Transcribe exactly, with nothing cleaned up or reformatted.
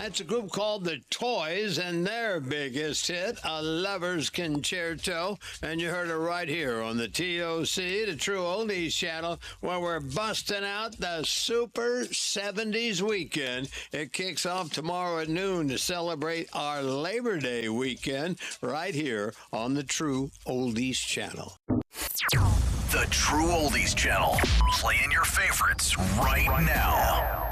That's a group called The Toys and their biggest hit, A Lover's Concerto. And you heard it right here on the T O C, the True Oldies channel, where we're busting out the Super seventies weekend. It kicks off tomorrow at noon to celebrate our Labor Day weekend right here on the True Oldies channel. The True Oldies channel. Playing your favorites right now.